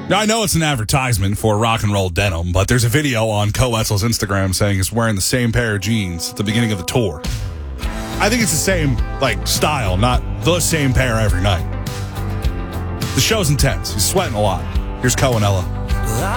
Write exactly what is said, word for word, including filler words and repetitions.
Now, I know it's an advertisement for rock and roll denim, but there's a video on Ko Wetzel's Instagram saying he's wearing the same pair of jeans at the beginning of the tour. I think it's the same, like, style, not the same pair every night. The show's intense. He's sweating a lot. Here's Ko and Ella.